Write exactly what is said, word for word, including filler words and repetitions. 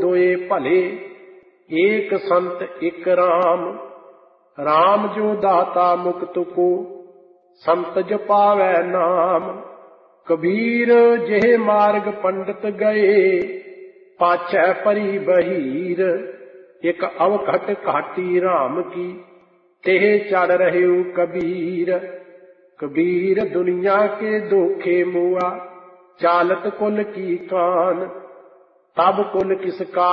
होए भले, एक संत एक राम। राम जो दाता मुक्त को, संत जो पावै नाम। कबीर जेह मार्ग पंडित गए, पाछै परी बहीर। एक अवघट घाटी राम की, तेह चढ़ रहे कबीर। कबीर दुनिया के धोखे मुआ, चालत कुल की कान। तब कुल किसका